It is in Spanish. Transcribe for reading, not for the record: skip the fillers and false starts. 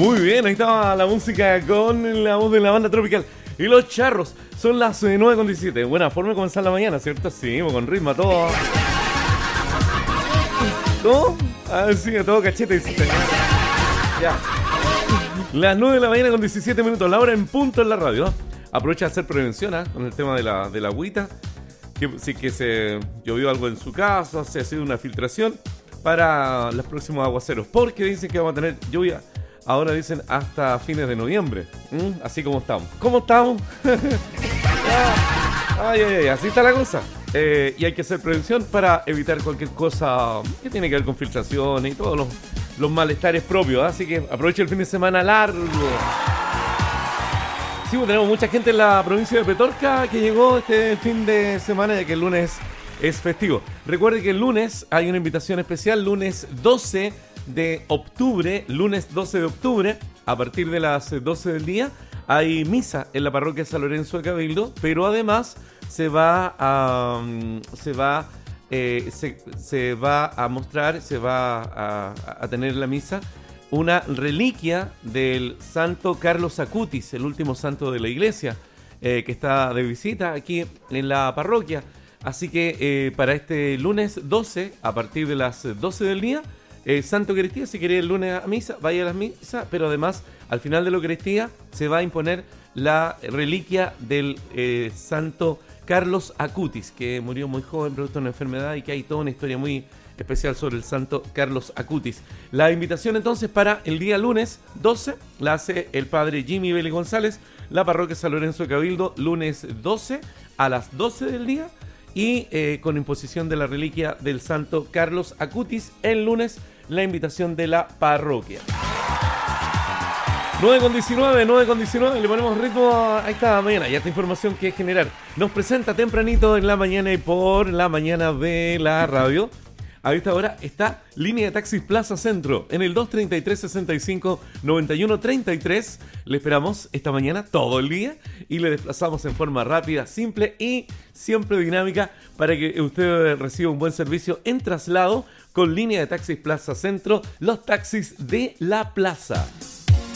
Muy bien, ahí estaba la música con la voz de la banda tropical. Y los charros, son las 9:17. Buena forma de comenzar la mañana, ¿cierto? Sí, con ritmo, todo. ¿Cómo? Ah, sí, todo cachete. Ya. Las 9 de la mañana con 17 minutos, la hora en punto en la radio. Aprovecha de hacer prevención con el tema de la agüita. Que si que se llovió algo en su casa, se ha sido una filtración para los próximos aguaceros. Porque dicen que vamos a tener lluvia. Ahora dicen hasta fines de noviembre. Así como estamos. ¿Cómo estamos? Ay, así está la cosa. Y hay que hacer prevención para evitar cualquier cosa que tiene que ver con filtraciones y todos los malestares propios. Así que aproveche el fin de semana largo. Sí, tenemos mucha gente en la provincia de Petorca que llegó este fin de semana, ya que el lunes es festivo. Recuerde que el lunes hay una invitación especial, lunes 12 de octubre, a partir de las 12 del día, hay misa en la parroquia San Lorenzo de Cabildo, pero además se va a mostrar, se va a tener la misa una reliquia del santo Carlos Acutis, el último santo de la iglesia, que está de visita aquí en la parroquia. Así que para este lunes 12, a partir de las 12 del día, Santo Eucaristía, si quería el lunes a misa, vaya a las misas, pero además al final de la Eucaristía se va a imponer la reliquia del santo Carlos Acutis, que murió muy joven producto de una enfermedad y que hay toda una historia muy especial sobre el santo Carlos Acutis. La invitación entonces para el día lunes 12 la hace el padre Jimmy Vélez González, la parroquia San Lorenzo de Cabildo, lunes 12 a las 12 del día y con imposición de la reliquia del santo Carlos Acutis el lunes, la invitación de la parroquia. 9:19, le ponemos ritmo a esta mañana y a esta información que es general. Nos presenta tempranito en la mañana y por la mañana de la radio. A esta hora está Línea de Taxis Plaza Centro en el 233-65-9133. Le esperamos esta mañana todo el día y le desplazamos en forma rápida, simple y siempre dinámica para que usted reciba un buen servicio en traslado con Línea de Taxis Plaza Centro, los taxis de la plaza.